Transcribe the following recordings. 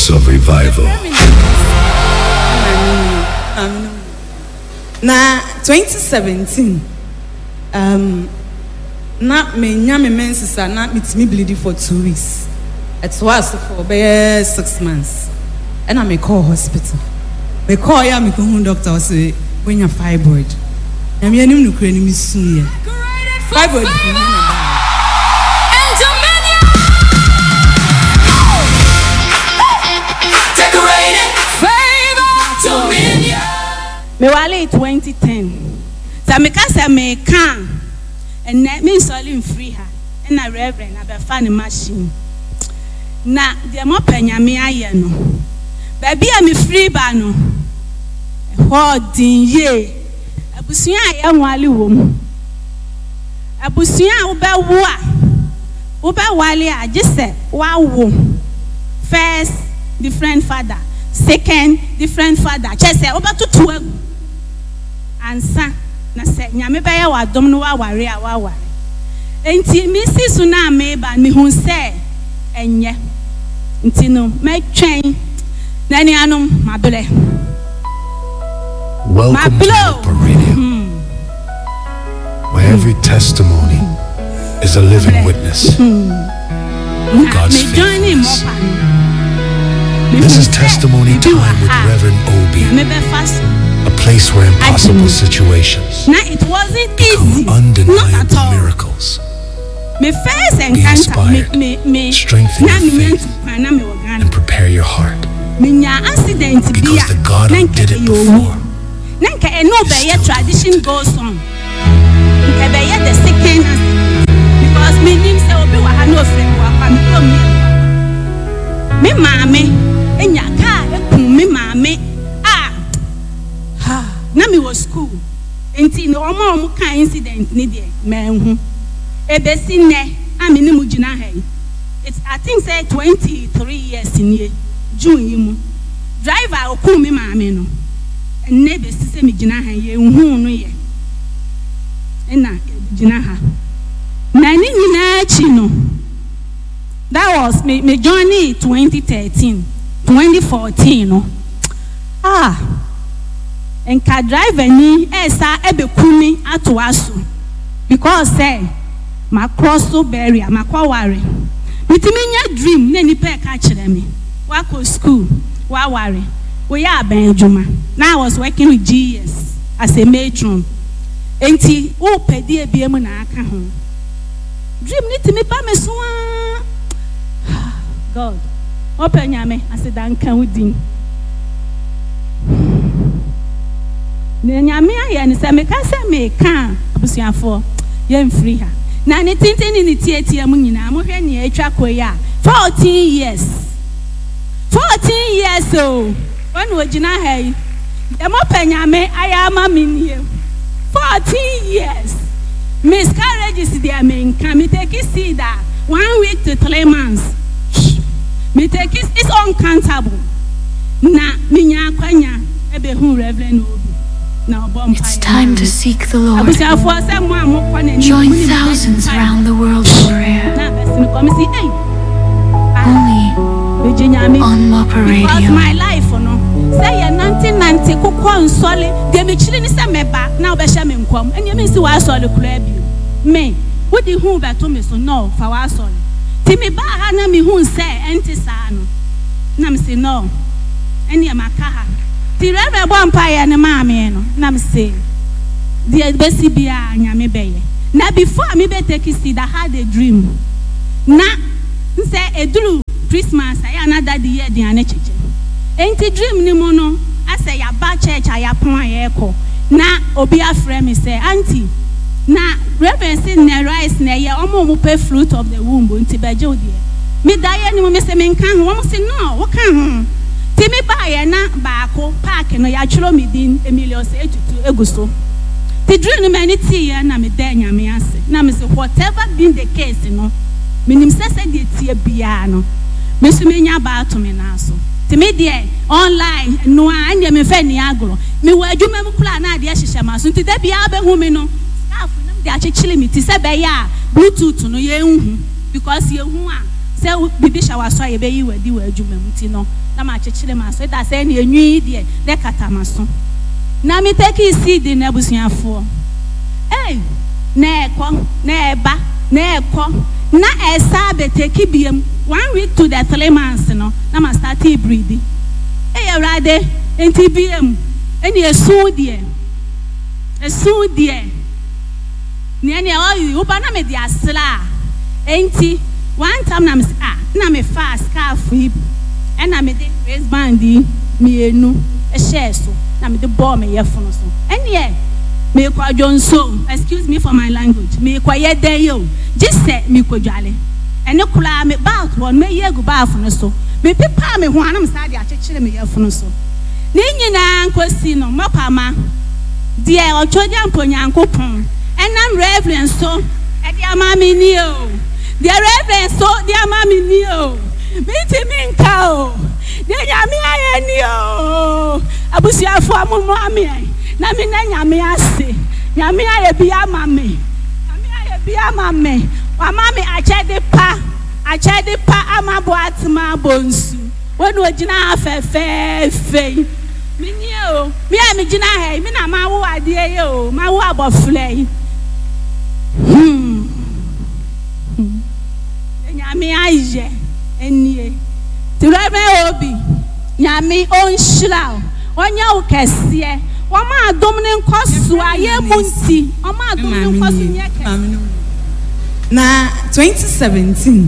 voice of revival. Na 2017 na me nyame mensisa na mitimi bleeding for 2 weeks. It was for 6 months. And I call hospital. Me call ya me ko doctor say when you fibroid. Na me anim nukure ni misu ye. Fibroid me wale 2010. So me ka say me can and me solid free her. And a reverend abe fan machine. Na de mo panyame aye no. Baby a me free ba no. Hodin ye. Abusua aye nwale wom. Abusua wo be wo a. Wo be wale a gise wa wo. First different father, second different father. Chese obatutu agu. Ansa na se nyame be ya wadom no wa ware a wa ware. Enti mi sisu na me ba mi hu se enye. Enti no me twen na ni anom mabele. Welcome to Upper Radio, where every testimony is a living witness of God's faithfulness. This is Testimony Time with Reverend Obi, a place where impossible situations become undeniable miracles. Be inspired, strengthen your faith, and prepare your heart, because the God who did it before Nanka eno be ye tradition goes on. Nke be ye the second because me nim say obi wa ha no free wa kwa me maame enya ka ekun me maame na me was school enti no omo kan incident ni de manhu ebesi ne ami ni mu gina ha it's I think say 23 years in ye June yimu driver okun me maame no nebe sise me gina ha ye hu no ye na gina ha na ni nyina chi no that was me journey 2013 2014 no enka driver ni esa ebekumi ato aso because say ma cross so barrier ma kwa ware mitimi nya dream na ni pe ka kire me wa ko school wa ware we are Benjuma. Now I was working with GS as a matron. Enti o pedi ebiem na aka ho. Dream ni timi ba me so God. Open nyame aseda nkan wudin. Ne nyame aye ne se me ka se me kan abusuafo ye mfiri ha. Na ne tintin ni tietia mu nyina mo hwe ne atwa koya 14 years. 14 years oh. When we jina hey, the mo penyame ayama minie 14 years. Miscarriages there mean can me take it see that 1 week to 3 months. Me take it it's uncountable. Na minya kwanya ebe hu Reverend Obi. It's time to seek the Lord. Join thousands around the world in prayer. Only on Upper Radio. Because my life, no. Say 1990 kuko nsole de me chiri ni se meba na obehya me nkwam enya me si wa sole kura bi me wodi hu beto me so no fa wa sole ti me ba ha na me hu se enti sa no na me se no enya maka ha ti rebe bo mpa ye ne ma me no na me se de besi bia anya me beye na before me be take see that had a dream na say eduru Christmas I another the year the ane cheche enti dream ni mo no ase ya ba church ayapon ayeko na obi afre me say auntie na reverend say na rice na ye omo mo pay fruit of the womb enti beje odie me daye ni mo me say me nkan ho mo say no wo kan ho ti me ba ye na ba ko park no ya chiro me din Emilio say etutu eguso ti dream no many ti ya na me da nyame ase na me say whatever been the case no minim say de tie bia no me so me nya ba to me na so ti me de online no anya me fa ni agro me wa adwuma mu kula na de hyehye ma so ti da bia ba hu me no staff nam de achechile me ti se be ya bluetooth no ye hu because ye hu a say bibi shawa so ye be yi wadi wa adwuma muti no na ma chechire ma so da say na enwi de de katamaso na me take seed na busuafo na ekọ na eba na ekọ na esa be take biem 1 week to the 3 months no na ma start breeding Rade enti biem eni esu de ni eni o ba na me di asla enti one time na me na me fast scarf hip and na me de raise band mi enu e share so na me de ball me ye fono so eni me kwa jonso excuse me for my language me kwa ye den yo jise me kwa dwale eni kula me back one me ye go ba fono so me pipa me ho anam sa de achechire me ye fono so ni nyina nkosi no mopama de ochoja mponyankopon enam reverend so e de amami ni o the reverend so the amami ni o miti minka o de nyame aye ni o abusiafo amumu ame na me na nyame ase nyame aye bi amame nyame aye bi amame wa mame achede pa amabo atma bonsu wonu ogina afefe minye o mi a mi gina he mi na ma wo ade ye o ma wo abofle nyame aye enie tireme obi nyame onhira onya ukese wo ma adom ne nkoso aye munti wo ma adom ne nkoso nye ke na 2017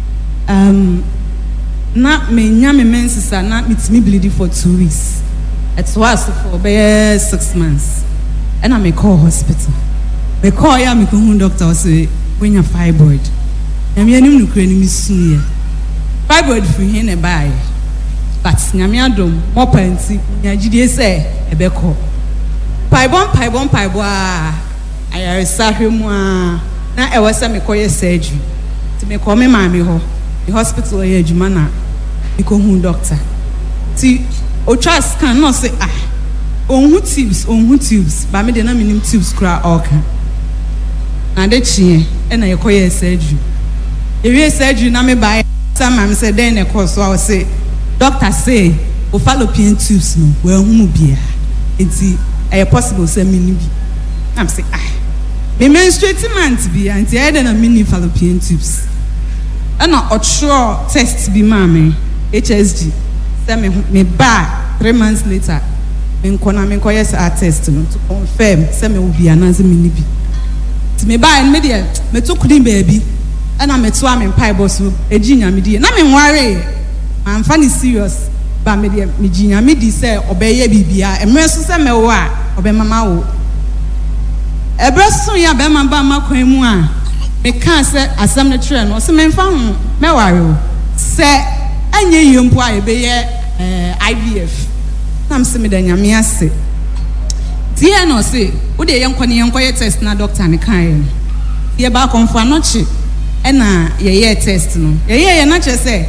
na me nyame mensisa na mitimi bleeding for 2 weeks. It was for 6 months. And I call hospital. Me call ya me doctor say when you fibroid. Na me anim nukure ni misu fibroid free hin e buy. But nyame adom mo panti nya gidie say e be call. Paibon a ayare sahwemu a na e wasa me call surgery. Ti me call me mami ho. The hospital here adwuma na me ko hu doctor. Ti o trust can not say on tubes ba me de na minim tubes kra okay na de chie e na yekoye surgery area surgery na me buy some am say then e course so I say doctor say o fallopian tubes no we hu bia enti e possible say minim bi am say me menstruating month bi anti e de na minim fallopian tubes and na otro test bi ma me HSG me back 3 months later me yes test no to confirm say me will be ananse me ni bi ti me buy me dey me to kudin baby and me to am pipe so ejinya me dey na me nware am fa ni serious ba me dey me jinya me di say obeye bibia emre so say me wo a obe mama wo ebreso ya be mama ba makwan mu a me kan say asem na tire no so me mfa ho me ware wo say anye yempo a ebe ye IVF nam se me da nyame ase die no se wo de yenkɔ test na doctor ne kan ye ba konfa no chi e na ye test no ye na che se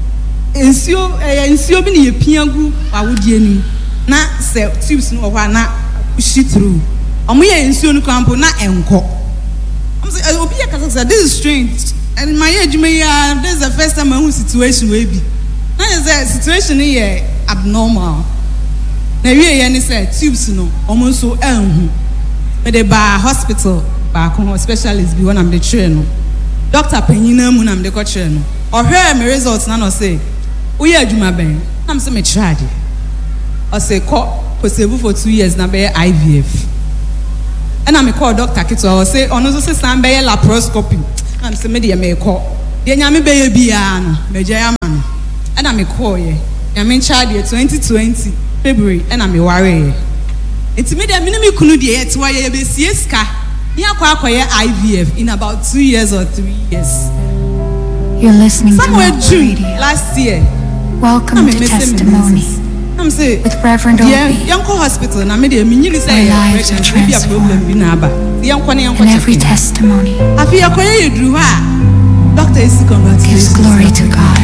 ensio bi ne ye piagu awodie ni na se tubes no hɔ na shi through omo ye ensio no kampo na enko am say obi ye kasa say this is strange and my age me this is the first time I situation we be na say situation here abnormal na wie ni say tubes no omo so anhu me dey ba hospital ba ko specialist bi when am dey train no doctor penyina mu na am dey ko train no o hwe me results na no say we adwuma ben na am say me try dey o say ko save for 2 years na be IVF and am call doctor kito o say ono so say san be laparoscopy am say me dey me ko dey nyame be ye bia no me jaya man and I'm a call ye. I'm in charge 2020 February and I'm a worry. It's me that minimum kunu die to why ye be sieska. Ni akwa IVF in about 2 years or 3 years. You're listening somewhere to June radio. Last year. Welcome to Testimony. I'm say with Reverend Obi. Yeah, Yanko Hospital na me dey me say lives are transformed. And every testimony afi akoye yedru ha. Doctor is congratulations. Gives glory to God.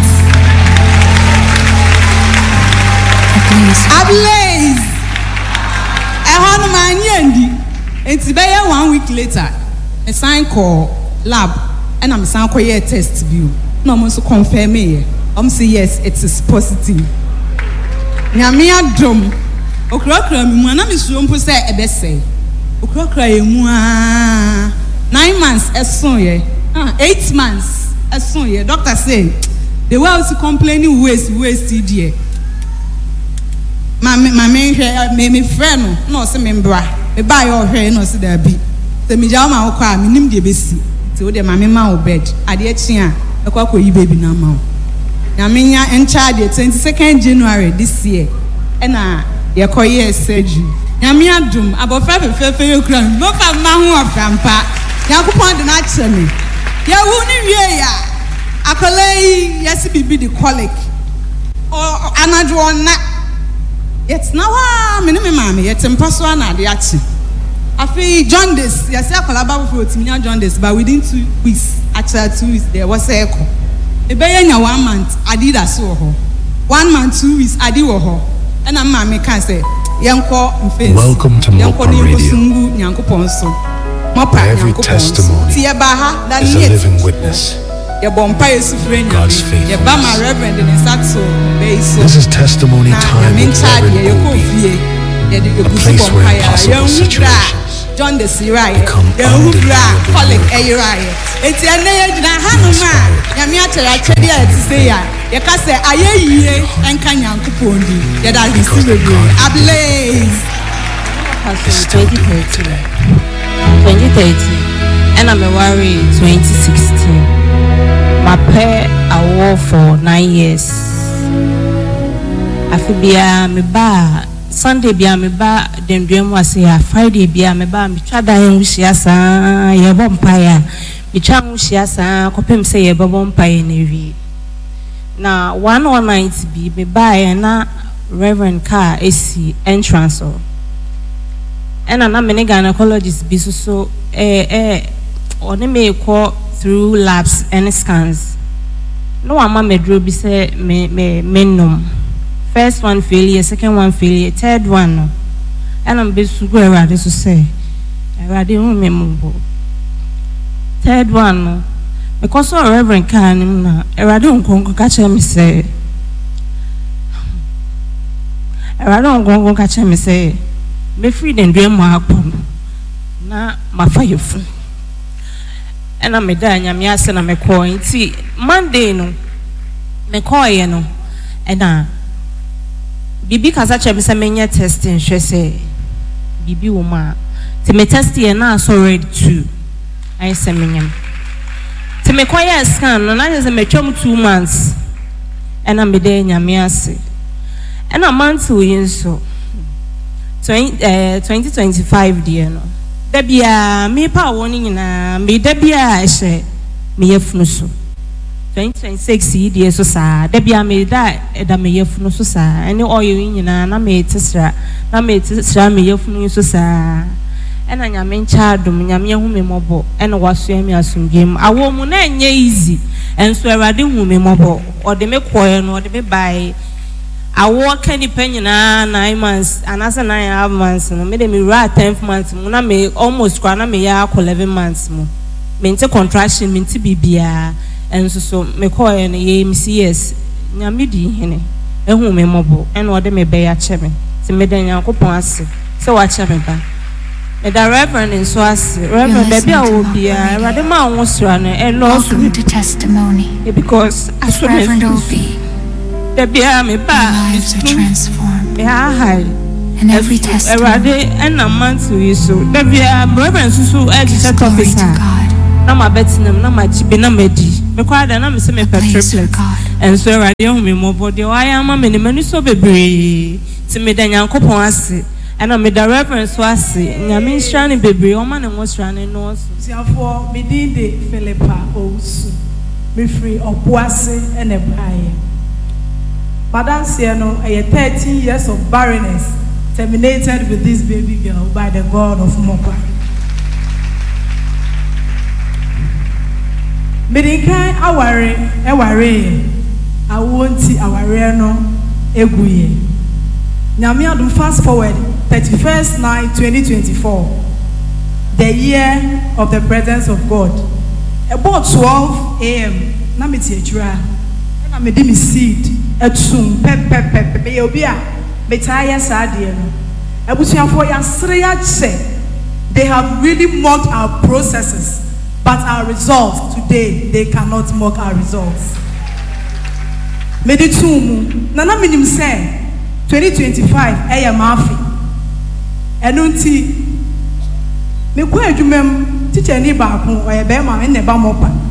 Ablaze. Ehonu manyandi. Enti be 1 week later, a sign call lab and I'm sign call test bi. No, I'm also confirm me. I'm say yes, it is positive. Nyamia drum. Okra mi mu na mi suo mpo say e be say. Okra ye mu 9 months eson ye. 8 months eson ye. Doctor say the way I was complaining waste there. My me friend no say me bra. Me buy your hair no say there be. Se me jaw ma okwa me nim de besi. Ti o de ma me ma o bed. Ade achi a e kwa ko yi baby na ma. Na me nya en charge 22nd January this year. Na ye koye surgery. Na me adum abofra fefefe yekura. No fa ma hu oframpa. Yakupon de na kire me. Ya wu ni wie ya. Akolei yes bibi the colic. Or anadwo na. Yet now me no me mama yet mpaso na de achi. Afi jaundice, yes, I collaborate with me jaundice, but within 2 weeks, actually 2 weeks, there was a echo. A baby 1 month, I did a so ho. 1 month, 2 weeks, I did ho. And I'm mammy can say, welcome to Mopa Radio. Where every testimony is a living witness. God's faithfulness. This is testimony time with Reverend Obi. A place where impossible situations become undeniable miracles. Is still doing today. 2013 and I'm worried 2016. My pair I wore for 9 years. I feel be ba Sunday bia me ba dem dwem wase ya Friday bia me ba me twa dan hia saa ye bompaya me twa hia saa kopem se ye bompaya na wi na 119 bi me ba na Reverend car AC entrance o ena na me ne gynecologist bi so oni me call through labs and scans no ama me dro bi se me nom. First one failure, second one failure, third one no. And I'm based to go around to say, I didn't remember. Third one no. Because so Reverend Khan na, I don't catch me say. I don't catch me say. Me free then dream more happen. Na my fire phone. And I'm a dying, I'm asking I'm a coin. See, Monday no, me call you no, and Bibi kaza che bisa menya testing she say Bibi woman te me test ye na so ready to I say menyam te me kwaya scan no na say me twam 2 months and am be nyame ase and a month we so 2025 dear no da bia me pa woni nyina me da bia she me yefunu so 2026 dear so sa da bia me da me yefunu so sa any oil nyina na me tesra me yefunu so sa ena nyame ncha dum nyame hu me mobo ena waso me asumdwem awo mu na enye easy enso awade hu me mobo ode me koye no ode me bai awo kani penyina 9 months anasa 9.5 months no me de me ra 10 months mu na me almost kwa na me ya 11 months mu me nte contraction me nte bibia enso so me koye no ye MCS nyame di hene ehu me mobo ena ode me be ya cheme se me de nyankopon ase se wa cheme ba the Reverend in Swasi, Reverend baby I will be Radema wants to run and welcome to testimony. Because as Reverend Obi, the beer me lives are transformed. And every testimony and a month to you so the beer Reverend Susu editor officer. Na my betinam na my chibi na medi. Me kwa da na me se me triplet. And so radio me mo body I am a many so bebre. Ti me da nyankopon ase. And I made a reference to us. Nyame shani baby, o man was running no so. Therefore, me did Philippa also. Me free Obuase and a braille. Madam Sieno, a 13 years of barrenness terminated with this baby girl by the God of Mopa. Medikai aware, I won't see our no eguye. Nyame do fast forward 31st night 2024, the year of the presence of God. About 12 a.m., na me tie atwira na me di me seed etum pep me obi a me taya saa de no abusuafo ya sere ya che. They have really mocked our processes, but our results today, they cannot mock our results. Meditumu, nana minim say 2025 eye mafi. Enunti me kwa adwumam teacher ni ba ko oye be ma me ne ba mopa.